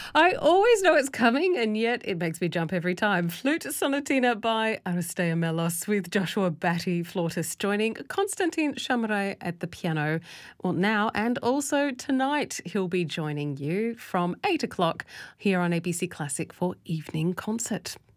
I always know it's coming, and yet it makes me jump every time. Flute Sonatina by Aristea Melos with Joshua Batty, flautist, joining Constantin Chamray at the piano. Well, now and also tonight, he'll be joining you from 8 o'clock here on ABC Classic for Evening Concert.